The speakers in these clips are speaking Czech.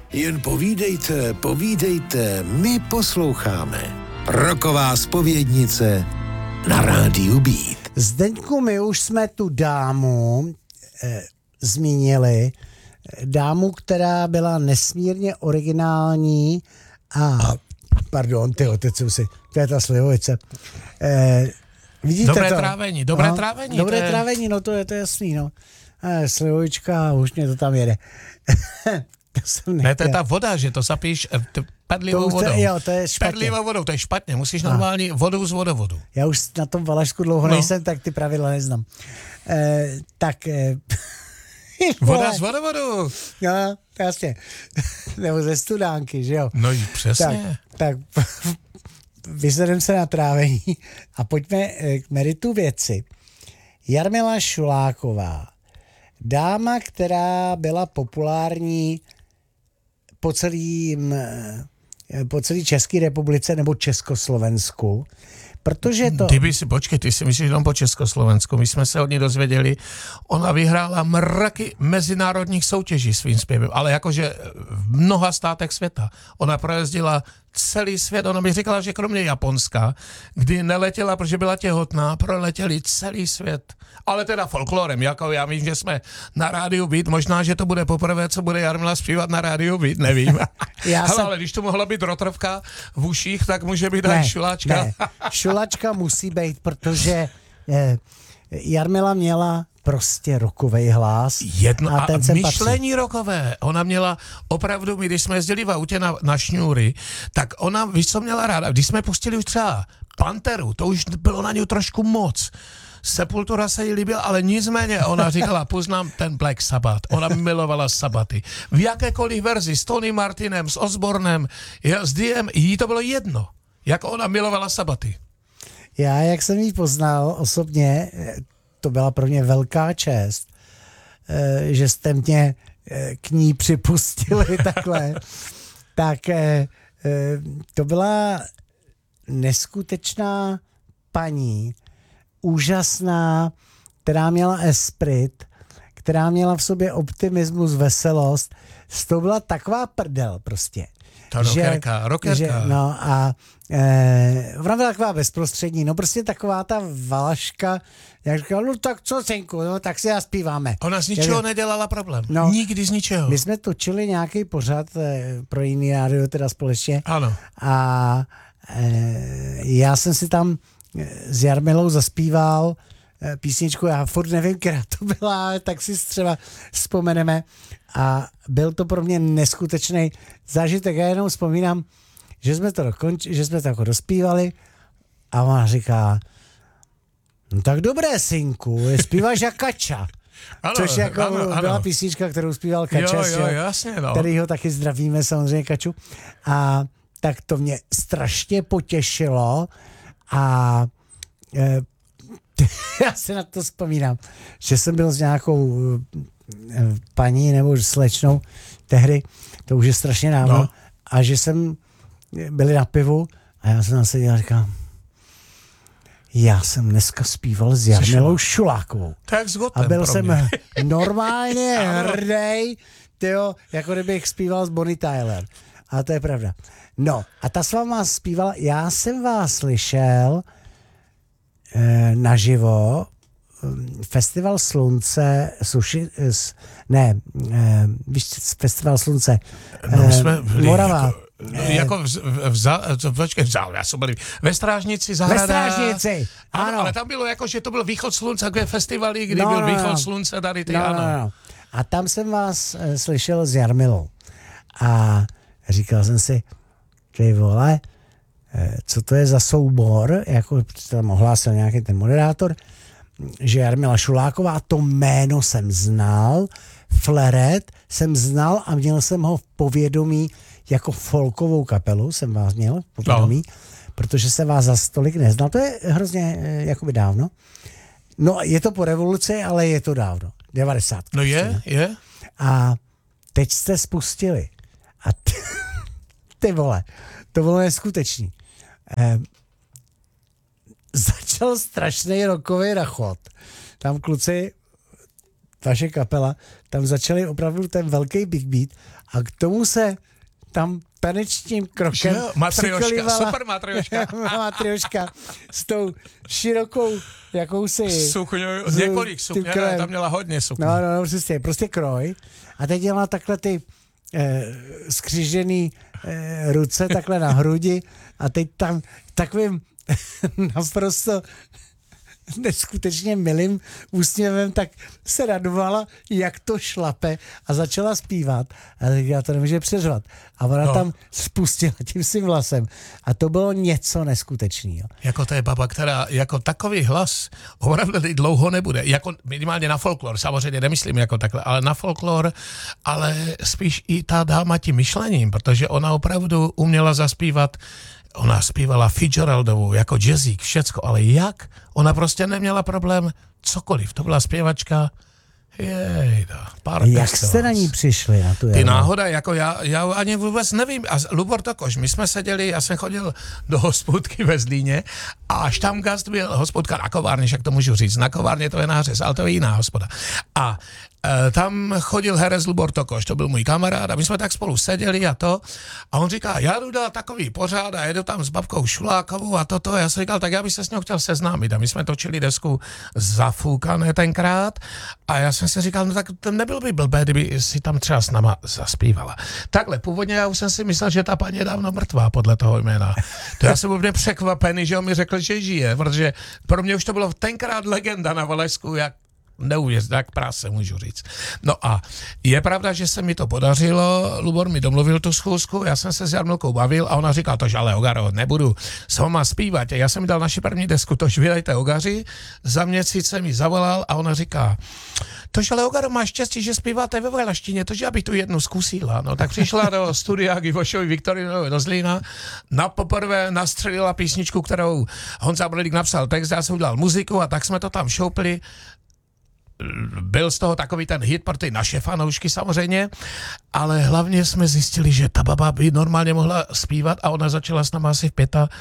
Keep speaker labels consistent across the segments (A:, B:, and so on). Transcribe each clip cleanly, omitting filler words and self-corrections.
A: Jen povídejte, povídejte, my posloucháme. Rocková zpovědnice na rádiu Beat.
B: Zdeňku, my už jsme tu dámu zmínili. Dámu, která byla nesmírně originální pardon, teď jsem si, to je ta slivovice. Vidíte
C: dobré
B: to?
C: Trávení.
B: Dobré trávení, no to je jasný, no. Slivovička, už mě to tam jede.
C: Ne, to je ta voda, že to zapíš pedlivou vodou.
B: Jo, to je špatně.
C: Pedlivou vodou, to je špatně, musíš normální vodu z vodovodu.
B: Já už na tom Valašsku dlouho nejsem, tak ty pravidla neznám.
C: Voda z vodovodu.
B: No, jasně. Nebo ze studánky, že jo?
C: No přesně.
B: Tak vyzvedeme se na trávení a pojďme k meritu věci. Jarmila Šuláková. Dáma, která byla populární po celé České republice nebo Československu, protože to...
C: Ty si myslíš jenom po Československu, my jsme se od ní dozvěděli, ona vyhrála mraky mezinárodních soutěží svým zpěvem, ale jakože v mnoha státech světa. Ona projezdila celý svět, ona mi říkala, že kromě Japonska, kdy neletěla, protože byla těhotná, proleletěli celý svět. Ale teda folklorem, jako já vím, že jsme na rádiu Beat, možná, že to bude poprvé, co bude Jarmila zpívat na rádiu Beat, nevím. Ale když to mohla být rotrovka v uších, tak může být i šuláčka.
B: Ne. Šulačka musí být, protože Jarmila měla prostě rokovej hlas.
C: A ten myšlení rokové. Ona měla opravdu, my když jsme jezdili v autě na šňůry, tak ona, víš, co měla ráda? Když jsme pustili už třeba Panteru, to už bylo na něj trošku moc. Sepultura se jí líbila, ale nicméně ona říkala, poznám ten Black Sabbath. Ona milovala Sabbaty. V jakékoliv verzi, s Tony Martinem, s Osbornem, s Diem, jí to bylo jedno. Jak ona milovala Sabbaty.
B: Já, jak jsem jí poznal osobně, to byla pro mě velká čest, že jste mě k ní připustili takhle. Tak to byla neskutečná paní, úžasná, která měla esprit, která měla v sobě optimismus, veselost. To byla taková prdel prostě.
C: Ta rockerka.
B: No a ona byla taková bezprostřední, no prostě taková ta Valaška, jak říkala, no tak co, synku, no tak si já zpíváme.
C: Ona z ničeho nedělala problém. No, nikdy z ničeho.
B: My jsme točili nějaký pořad pro jiný rádio, teda společně.
C: Ano.
B: A já jsem si tam s Jarmilou zaspíval písničku, já furt nevím, která to byla, ale tak si třeba vzpomeneme. A byl to pro mě neskutečný zážitek. Já jenom vzpomínám, že jsme to jako dospívali a ona říká, no tak dobré, synku, zpíváš jak Kača.
C: Ano,
B: což jako
C: ano.
B: byla písnička, kterou zpíval Kača,
C: jasně, no.
B: Kterýho taky zdravíme samozřejmě, Kaču. A tak to mě strašně potěšilo a já si na to vzpomínám, že jsem byl s nějakou paní nebo slečnou tehdy, to už je strašně dávno, no. A že jsem byli na pivu a já jsem seděl a říkám, já jsem dneska zpíval s Jarmilou Šulákovou.
C: Tak s Gotem.
B: A byl jsem normálně hrdý, tyjo, jako kdybych zpíval s Bonnie Tyler. A to je pravda. No, a ta s váma zpívala, já jsem vás slyšel naživo, Festival slunce, Festival slunce, Morava.
C: Ve Strážnici zahrada.
B: Ve Strážnici, ano.
C: Ale tam bylo jako, že to byl východ slunce, kde festivaly, kdy byl východ slunce, tady ty, ano.
B: A tam jsem vás slyšel s Jarmilou. A říkal jsem si, ty vole, co to je za soubor, jako tam ohlásil nějaký ten moderátor, že Jarmila Šuláková, to jméno jsem znal, Fleret jsem znal a měl jsem ho v povědomí jako folkovou kapelu, jsem vás měl v povědomí, protože jsem vás za stolik neznal, to je hrozně jakoby dávno. No je to po revoluci, ale je to dávno, 90.
C: No je.
B: A teď jste spustili a ty vole, to bylo neskutečný. Začal strašný rockový rachot. Tam kluci, vaše kapela, tam začali opravdu ten velký big beat a k tomu se tam tanečním krokem
C: Matrioška, super Matrioška.
B: Matrioška s tou širokou jakousi...
C: Sukňu, několik sukně, tam měla hodně sukně.
B: No, přesně, prostě kroj. A teď dělala takhle ty skřížený ruce takhle na hrudi a teď tam takovým naprosto neskutečně milým úsměvem, tak se radovala, jak to šlape a začala zpívat. A tak já to nemůže přeřvat. A ona tam spustila tím svým hlasem. A to bylo něco neskutečného.
C: Jako to je baba, která jako takový hlas opravdu dlouho nebude. Jako minimálně na folklor, samozřejmě nemyslím jako takhle, ale na folklor, ale spíš i ta dáma tím myšlením, protože ona opravdu uměla zaspívat. Ona zpívala Fitzgeraldovou jako jazzík, všecko, ale jak? Ona prostě neměla problém cokoliv. To byla zpěvačka,
B: jak jste na ní přišli? Na tu
C: ty náhoda, jako já ani vůbec nevím. A Lubor Tokoš, my jsme seděli, já jsem chodil do hospodky ve Zlíně a až tam gast byl hospodka na kovárně, jak to můžu říct, na kovárně to je nářez, ale to je jiná hospoda. A tam chodil herec Lubor Tokoš, to byl můj kamarád a my jsme tak spolu seděli a to a on říká, já jdu dát takový pořád a jedu tam s babkou Šulákovou a toto. Já jsem říkal, tak já bych se s ním chtěl seznámit a my jsme točili desku Zafoukané tenkrát a já jsem si říkal, no tak to nebylo by blbé, kdyby si tam třeba s náma zaspívala. Takhle, původně já už jsem si myslel, že ta paní je dávno mrtvá podle toho jména. To já jsem byl překvapený, že on mi řekl, že žije, protože pro mě už to bylo tenkrát legenda na Valašsku, jak neuvěřit, tak práce můžu říct. No a je pravda, že se mi to podařilo, Lubor mi domluvil tu schůzku, já jsem se s Jarmilkou bavil a ona říkala, tož ale Ogaro, nebudu s váma zpívat. Já jsem mi dal naši první desku, tož vydajte Ogaři, za měsíc jsem mi zavolal a ona říká, tož ale Ogaro, máš štěstí, že zpíváte ve valaštině, tož já bych tu jednu zkusila. No tak přišla do studia Givošovi Viktorinovi do Zlína, poprvé nastřelila písničku, kterou Honza Brodík napsal text, já jsem udělal muziku a tak jsme to tam šoupli. Byl z toho takový ten hit pro ty naše fanoušky samozřejmě, ale hlavně jsme zjistili, že ta baba by normálně mohla zpívat a ona začala s námi asi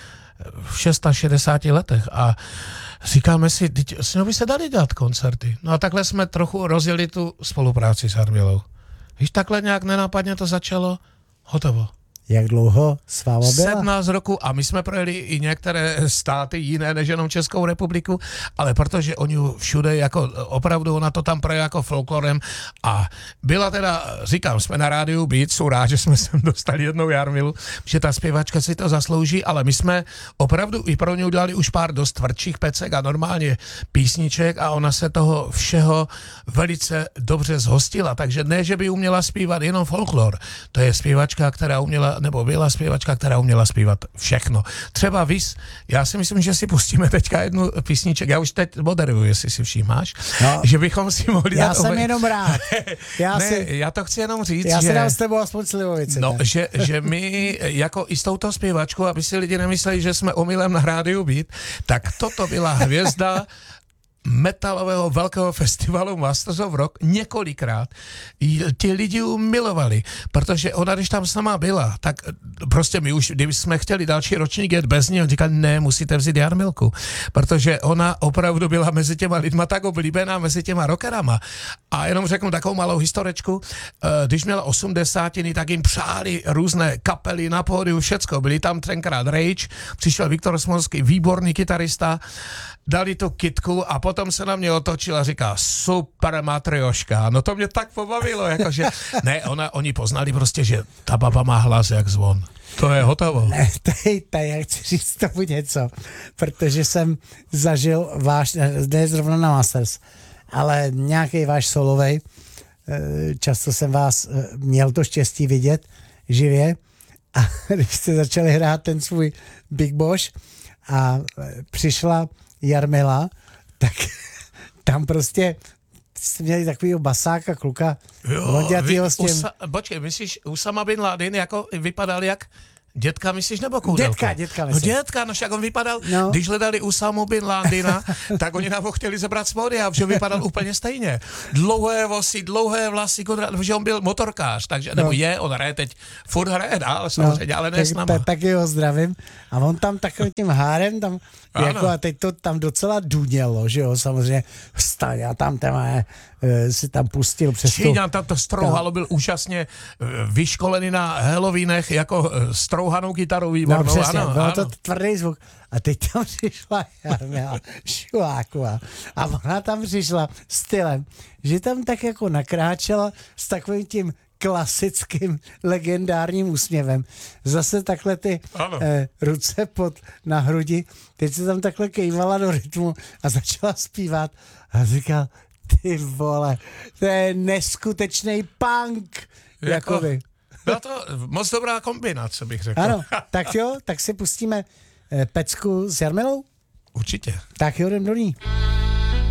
C: v 66 letech a říkáme si, s ní by se dali dát koncerty. No a takhle jsme trochu rozjeli tu spolupráci s Jarmilou. Víš, takhle nějak nenápadně to začalo, hotovo.
B: Jak dlouho s váma byla?
C: 17 roku a my jsme projeli i některé státy jiné než jenom Českou republiku, ale protože oni všude jako opravdu ona to tam projela jako folklorem a byla teda, říkám, jsme na rádiu Beat, jsou rád, že jsme sem dostali jednou Jarmilu, že ta zpěvačka si to zaslouží, ale my jsme opravdu i pro ně udělali už pár dost tvrdších pecek a normálně písniček a ona se toho všeho velice dobře zhostila, takže ne, že by uměla zpívat jenom folklor, to je zpěvačka, která uměla nebo byla zpěvačka, která uměla zpívat všechno. Třeba Vys, já si myslím, že si pustíme teďka jednu písniček, já už teď moderuju, jestli si všímáš, no, že bychom si mohli
B: já jsem jenom rád.
C: Já to chci jenom říct,
B: já
C: že...
B: si dám s tebou aspoň slivovici.
C: No, že my jako i s touto zpěvačkou, aby si lidi nemysleli, že jsme omylem na rádiu Beat, tak toto byla hvězda metalového velkého festivalu Masters of Rock několikrát. Ti lidi ji milovali, protože ona, když tam s náma byla, tak prostě my už, když jsme chtěli další ročník jet bez ní, on říkal, ne, musíte vzít Jarmilku, protože ona opravdu byla mezi těma lidma tak oblíbená, mezi těma rockerama. A jenom řeknu takovou malou historičku, když měla 80, tak jim přáli různé kapely na pódiu, všecko. Byli tam tenkrát Rage, přišel Viktor Smolský, výborný kytarista, dali tu kytku a potom se na mě otočil a říká, super Matrioška. No to mě tak pobavilo, jakože, ne, oni poznali prostě, že ta baba má hlas jak zvon. To je hotovo.
B: Ne, já chci říct tomu něco, protože jsem zažil váš, ne zrovna na Masters, ale nějaký váš solovej, často jsem vás měl to štěstí vidět živě a když jste začali hrát ten svůj Big Boss a přišla Jarmila, tak tam prostě jste měli takovýho basáka, kluka, blondětýho s tím.
C: Počkej, myslíš, Usama bin Laden jako vypadal jak dětka, myslíš, nebo koudelku?
B: Dětka myslím.
C: No dětka, no však on vypadal, když hledali Usamu bin Ladena, tak oni nám ho chtěli zabrat z pódia, protože vypadal úplně stejně. Dlouhé vosy, dlouhé vlasy, protože on byl motorkář, takže, nebo on hraje teď, furt hraje dál, samozřejmě, ale ne s náma.
B: Taky ho zdravím. A on tam takovým tím hárem, tam, jako, a teď to tam docela důnělo, že jo, samozřejmě, vstaň a tam téma je si tam pustil přes tu...
C: Číňan tam to strouhalo, byl úžasně vyškolený na Halloweenech jako strouhanou kytarou výbornou.
B: No přesně,
C: ano,
B: byl
C: ano.
B: to tvrdý zvuk. A teď tam přišla Jarmila Šuláková a ona tam přišla stylem, že tam tak jako nakráčela s takovým tím klasickým legendárním úsměvem. Zase takhle ty ruce na hrudi. Teď se tam takhle kejvala do rytmu a začala zpívat a říkal, ty vole, to je neskutečný punk. Jakoby.
C: Byla to moc dobrá kombinace, bych řekl.
B: Ano, tak jo, tak si pustíme pecku s Jarmilou?
C: Určitě.
B: Tak jo, jdem do ní.